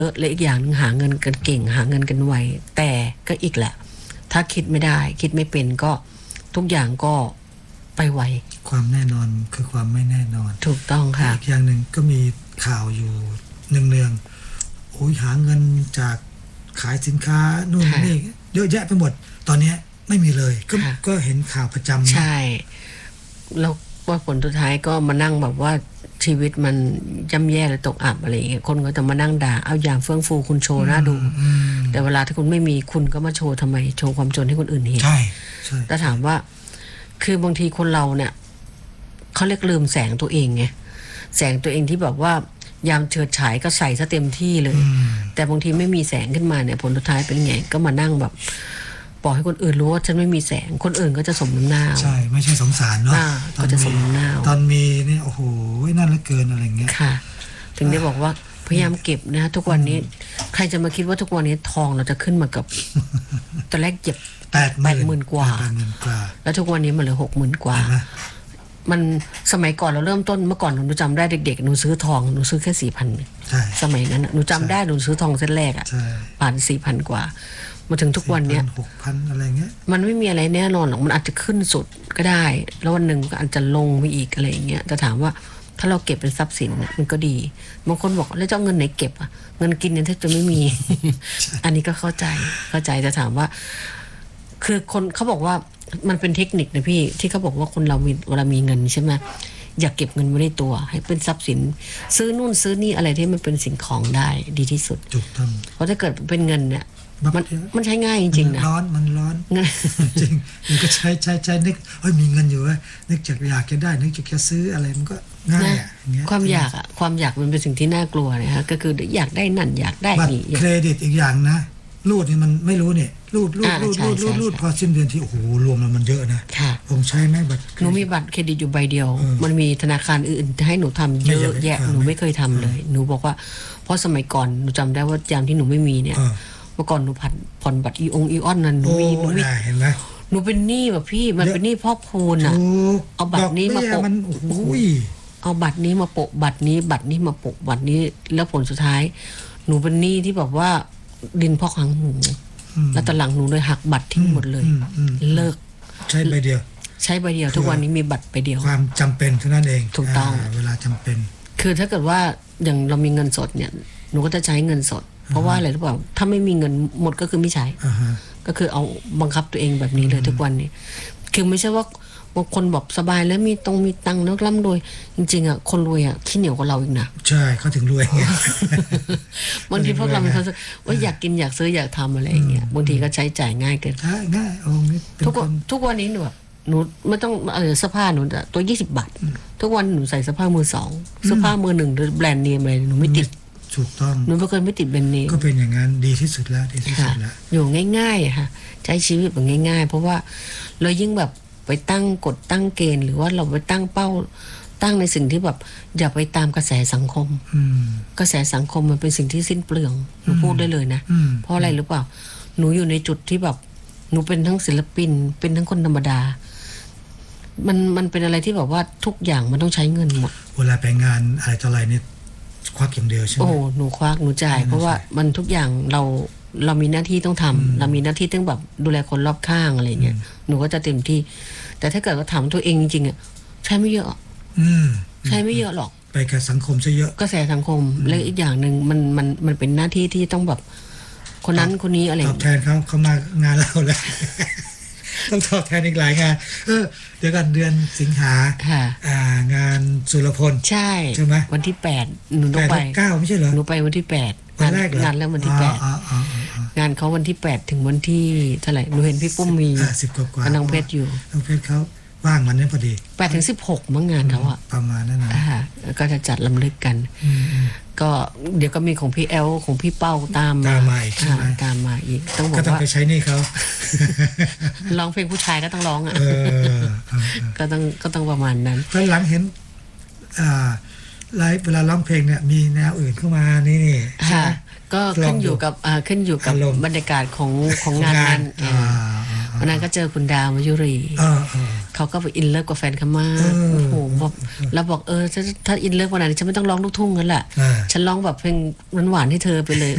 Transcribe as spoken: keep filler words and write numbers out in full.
และอีกอย่างนึงหาเงินกันเก่งหาเงินกันไวแต่ก็อีกแหละถ้าคิดไม่ได้คิดไม่เป็นก็ทุกอย่างก็ไปไวความแน่นอนคือความไม่แน่นอนถูกต้องค่ะอีกอย่างหนึ่งก็มีข่าวอยู่เนืองๆโอ้ยหาเงินจากขายสินค้านู่นนี่เยอะแยะไปหมดตอนนี้ไม่มีเลยก็ก็เห็นข่าวประจำใช่แล้วว่าผลสุดท้ายก็มานั่งแบบว่าชีวิตมันย่ำแย่และตกอับอะไรอย่างเงี้ยคนก็จะมานั่งด่าเอาอย่างเฟื่องฟูคุณโชว์น่าดูแต่เวลาที่คุณไม่มีคุณก็มาโชว์ทำไมโชว์ความจนให้คนอื่นเห็นใช่ใช่แต่ถามว่าคือบางทีคนเราเนี่ยเขาเรียกลืมแสงตัวเองไงแสงตัวเองที่แบบว่ายามเฉิดฉายก็ใส่ซะเต็มที่เลยแต่บางทีไม่มีแสงขึ้นมาเนี่ยผลสุดท้ายเป็นไงก็มานั่งแบบปล่อยให้คนอื่นรู้ว่าฉันไม่มีแสงคนอื่นก็จะสมน้ำหน้าใช่ไม่ใช่สงสารเนาะก็จะสมน้ำหน้าตอนมีนี่โอ้โหนั่นเหลือเกินอะไรเงี้ยค่ะถึงได้บอกว่าพยายามเก็บนะทุกวันนี้ใครจะมาคิดว่าทุกวันนี้ทองเราจะขึ้นมากับตอนแรกเก็บแปดหมื่นกว่าแล้วทุกวันนี้มันเหลือหกหมื่นกว่ามันสมัยก่อนเราเริ่มต้นเมื่อก่อนหนูจำได้เด็กๆหนูซื้อทองหนูซื้อแค่สี่พันสมัยนั้นหนูจำได้หนูซื้อทองเส้นแรกอ่ะผ่านสี่พันกว่ามาถึงทุกวันเนี้ยหกพัน อะไรเงี้ยมันไม่มีอะไรแน่นอนหรอกมันอาจจะขึ้นสุดก็ได้แล้ววันหนึ่งก็อาจจะลงไปอีกอะไรอย่างเงี้ยแต่ถามว่าถ้าเราเก็บเป็นทรัพย์สินมันก็ดีบางคนบอกแล้วจะเอาเงินไหนเก็บอ่ะเงินกินเนี่ยแทบจะไม่มี อันนี้ก็เข้าใจเข้าใจจะถามว่าคือคนเขาบอกว่ามันเป็นเทคนิคนะพี่ที่เขาบอกว่าคนเรามีเวลามีเงินใช่ไหมอยากเก็บเงินไว้ในตัวให้เป็นทรัพย์สินซื้อนู่นซื้อนี่อะไรที่มันเป็นสิ่งของได้ดีที่สุดถูกต้องเพราะถ้าเกิดเป็นเงินเนี่ยมันมันใช้ง่ายจริงๆนะร้อนมันร้อนจริงมันก็ใช้ใช้ใช้นึกเฮ้ยมีเงินอยู่ว่านึกจากอยากจะได้นึกจากจะซื้ออะไรมันก็ง่ายอ่ะอย่างเงี้ยความอยากอ่ะความอยากมันเป็นสิ่งที่น่ากลัวนะฮะก็คืออยากได้นั่นอยากได้นี่เครดิตอีกอย่างนะรูดนี่มันไม่รู้เนี่ยรูดรูดรูดรูดรูดรูดพอสิ้นเดือนที่โอ้โหรวมแล้วมันเยอะนะผมใช้ไหมบัตรหนูมีบัตรเครดิตอยู่ใบเดียวมันมีธนาคารอื่นให้หนูทำเยอะแยะหนูไม่เคยทำเลยหนูบอกว่าเพราะสมัยก่อนหนูจำได้ว่ายามที่หนูไม่มีเนี่ยเมื่อก่อนหนูผ่อนผ่อนบัตรอีองอีออนนั่นหนูมีหนูมีเห็นไหมหนูเป็นหนี้แบบพี่มันเป็นหนี้พ่อคูณอ่ะเอาบัตรนี้มาโปะเอาบัตรนี้มาโปะบัตรนี้บัตรนี้มาโปะบัตรนี้แล้วผลสุดท้ายหนูเป็นหนี้ที่แบบว่าดินพอกหางหูแล้วตอนหลังหนูเลยหักบัตรทิ้งหมดเลยเลิกใช้ใบเดียวใช้ใบเดียวทุกวันนี้มีบัตรใบเดียวความจำเป็นเท่านั้นเองถูกต้องเวลาจำเป็นคือถ้าเกิดว่าอย่างเรามีเงินสดเนี่ยหนูก็จะใช้เงินสดเพราะว่าอะไรหรือเปล่าถ้าไม่มีเงินหมดก็คือไม่ใช้ก็คือเอาบังคับตัวเองแบบนี้เลยทุกวันนี้คือไม่ใช่ว่าบางคนบอกสบายแล้วมีตรงมีตังค์แล้วร่ำรวยจริงๆอ่ะคนรวยอ่ะขี้เหนียวกว่าเราอีกนะใช่เขาถึงรวยบางทีพวกเราเป็นคนว่าอยากกินอยากซื้ออยากทำอะไรอย่างเงี้ยบางทีก็ใช้จ่ายง่ายเกินง่ายองนี้ทุกทุกวันนี้หนูแบบหนูไม่ต้องเออเสื้อผ้าหนูตัวยี่สิบบาททุกวันหนูใส่เสื้อผ้ามือสองเสื้อผ้ามือหนึ่งหรือแบรนด์เนมอะไรหนูไม่ติดถูกต้องหนูไม่เคยไม่ติดแบรนด์เนมก็เป็นอย่างนั้นดีที่สุดแล้วดีที่สุดแล้วอยู่ง่ายๆอะค่ะใช้ชีวิตแบบง่ายๆเพราะว่าเรายิ่งแบบไปตั้งกฎตั้งเกณฑ์หรือว่าเราไปตั้งเป้าตั้งในสิ่งที่แบบอย่าไปตามกระแสสังคมกระแสสังคมมันเป็นสิ่งที่สิ้นเปลืองหนูพูดได้เลยนะเพราะอะไรหรือเปล่าหนูอยู่ในจุดที่แบบหนูเป็นทั้งศิลปินเป็นทั้งคนธรรมดามันมันเป็นอะไรที่แบบว่าทุกอย่างมันต้องใช้เงินหมดเวลาไปงานอะไรต่ออะไรเนี่ยควักอย่างเดียวใช่ไหมโอ้หนูควักหนูจ่ายเพราะว่ามันทุกอย่างเราเรามีหน้าที่ต้องทำเรามีหน้าที่ต้องแบบดูแลคนรอบข้างอะไรเงี้ยหนูก็จะเต็มที่แต่ถ้าเกิดว่าถามตัวเองจริงๆอ่ะใช้ไม่เยอะใช้ไม่เยอะหรอกไปกับสังคมซะเยอะกระแสสังคมและอีกอย่างหนึ่งมันมันมันเป็นหน้าที่ที่ต้องแบบคนนั้นคนนี้อะไรตอบแทนเขาเขามางานเราแล้วต้องตอบแทนอีกหลายงานเออเดี๋ยวกันเดือนสิงหาอ่างานสุรพลใช่ใช่ไหมวันที่แปดหนูต้องไปเก้าไม่ใช่เหรอหนูไปวันที่แปดงานแรกงานแล้ววันที่แปดงานเขาวันที่แปดถึงวันที่เท่าไหร่หนูเห็นพี่ปุ้มมีสิบกว่าน้องเพชรอยู่น้องเพชรเขาว่างมันนี้พอดีแปดถึงสิบหกมั้งงานเขาอะประมาณนั้นนะก็จะจัดลำลึกกันก็เดี๋ยวก็มีของพี่แอลของพี่เป้าตามตามมาอีกใช่ไหมตามมาอีกต้องบอกว่าก็ต้องไปใช้นี่เขาร้องเพลงผู้ชายก็ต้องร้องอ่ะก็ต้องก็ต้องประมาณนั้นตอนหลังเห็นอ่าไลฟ์เวลาร้องเพลงเนี่ยมีแนวอื่นเข้ามานี่นี่ค่ะก็ขึ้นอยู่กับอ่าขึ้นอยู่กับบรรยากาศของของงานนั้นวันนั้นก็เจอคุณดาวมยุรีเขาก็ไปอินเลิฟกับแฟนเขามากโอ้โหบอกเราบอกเออถ้าอินเลิฟวันนั้นฉันไม่ต้องร้องลูกทุ่งกันแหละฉันร้องแบบเพลงหวานๆให้เธอไปเลย